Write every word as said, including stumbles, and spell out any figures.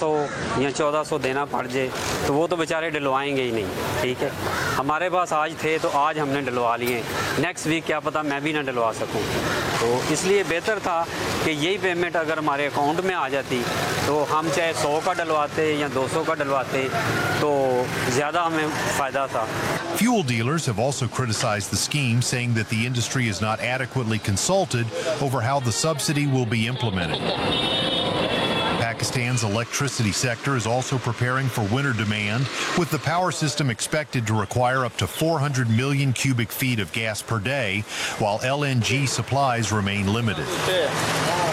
सौ या चौदह सौ देना पड़ जाए तो वो तो बेचारे डलवाएंगे ही नहीं, ठीक है। हमारे पास आज थे तो आज हमने डलवा लिए, नेक्स्ट वीक क्या पता मैं भी ना डलवा सकूं। तो इसलिए बेहतर था कि यही पेमेंट अगर हमारे अकाउंट में आ जाती तो हम चाहे सौ का डलवाते या दो सौ का डलवाते तो ज़्यादा हमें फ़ायदा था। Fuel dealers have also criticized the scheme, saying that the industry is not adequately consulted over how the subsidy will be implemented. Pakistan's electricity sector is also preparing for winter demand, with the power system expected to require up to four hundred million cubic feet of gas per day, while L N G supplies remain limited.